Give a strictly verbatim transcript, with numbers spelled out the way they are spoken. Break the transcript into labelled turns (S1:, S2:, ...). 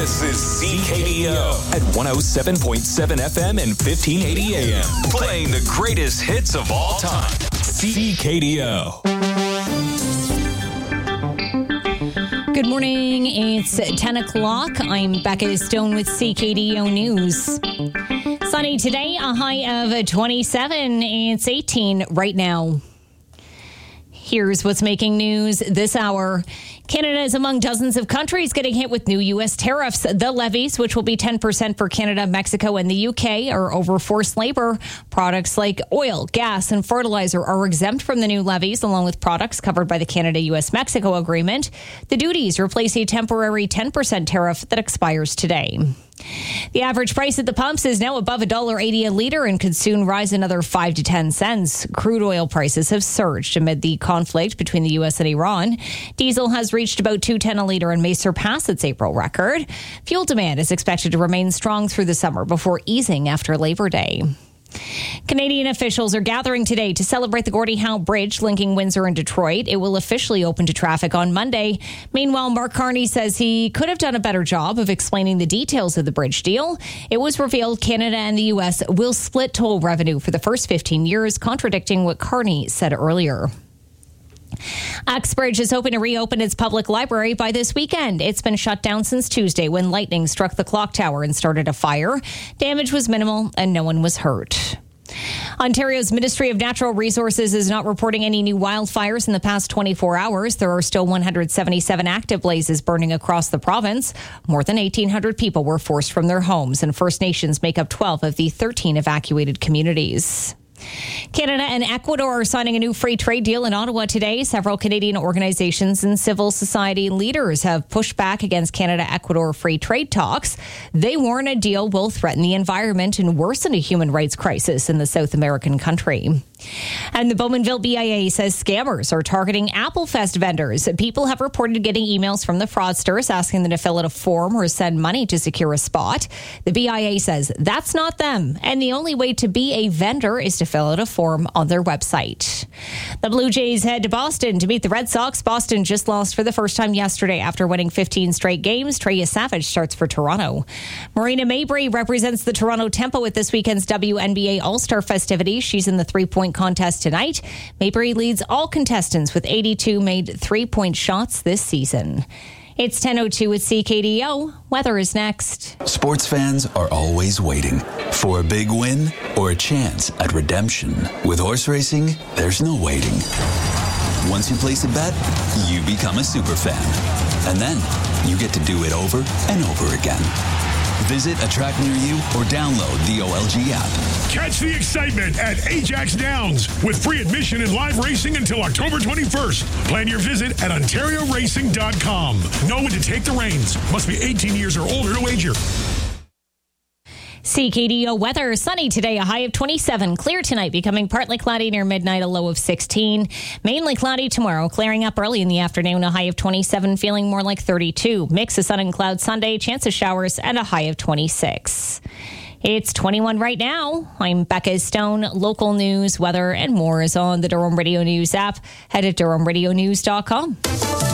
S1: This is C K D O at one oh seven point seven F M and fifteen eighty A M. Playing the greatest hits of all time. C K D O.
S2: Good morning. It's ten o'clock. I'm Becca Stone with C K D O News. Sunny today, a high of twenty-seven. It's eighteen right now. Here's what's making news this hour. Canada is among dozens of countries getting hit with new U S tariffs. The levies, which will be ten percent for Canada, Mexico, and the U K, are over forced labor. Products like oil, gas, and fertilizer are exempt from the new levies, along with products covered by the Canada-U S Mexico agreement. The duties replace a temporary ten percent tariff that expires today. The average price at the pumps is now above one dollar eighty a litre and could soon rise another five to ten cents. Crude oil prices have surged amid the conflict between the U S and Iran. Diesel has reached about two ten a litre and may surpass its April record. Fuel demand is expected to remain strong through the summer before easing after Labor Day. Canadian officials are gathering today to celebrate the Gordie Howe Bridge linking Windsor and Detroit. It will officially open to traffic on Monday. Meanwhile, Mark Carney says he could have done a better job of explaining the details of the bridge deal. It was revealed Canada and the U S will split toll revenue for the first fifteen years, contradicting what Carney said earlier. Uxbridge is hoping to reopen its public library by this weekend. It's been shut down since Tuesday when lightning struck the clock tower and started a fire. Damage was minimal and no one was hurt. Ontario's Ministry of Natural Resources is not reporting any new wildfires in the past twenty-four hours. There are still one hundred seventy-seven active blazes burning across the province. More than eighteen hundred people were forced from their homes, and First Nations make up twelve of the thirteen evacuated communities. Canada and Ecuador are signing a new free trade deal in Ottawa today. Several Canadian organizations and civil society leaders have pushed back against Canada-Ecuador free trade talks. They warn a deal will threaten the environment and worsen a human rights crisis in the South American country. And the Bowmanville B I A says scammers are targeting Applefest vendors. People have reported getting emails from the fraudsters asking them to fill out a form or send money to secure a spot. The B I A says that's not them, and the only way to be a vendor is to fill out a form on their website. The Blue Jays head to Boston to meet the Red Sox. Boston just lost for the first time yesterday after winning fifteen straight games. Trey Savage starts for Toronto. Marina Mabrey represents the Toronto Tempo at this weekend's W N B A All-Star festivities. She's in the three-point contest tonight. Mabrey leads all contestants with eighty-two made three-point shots this season. It's ten oh two at C K D O. Weather is next.
S3: Sports fans are always waiting for a big win or a chance at redemption. With horse racing, there's no waiting. Once you place a bet, you become a super fan. And then you get to do it over and over again. Visit a track near you or download the O L G app.
S4: Catch the excitement at Ajax Downs with free admission and live racing until October twenty-first. Plan your visit at ontario racing dot com. Know when to take the reins. Must be eighteen years or older to wager.
S2: C K D O weather. Sunny today, a high of twenty-seven. Clear tonight, becoming partly cloudy near midnight, a low of sixteen. Mainly cloudy tomorrow, clearing up early in the afternoon, a high of twenty-seven, feeling more like thirty-two. Mix of sun and clouds Sunday, chance of showers, and a high of twenty-six. It's twenty-one right now. I'm Becca Stone. Local news, weather, and more is on the Durham Radio News app. Head at durham radio news dot com.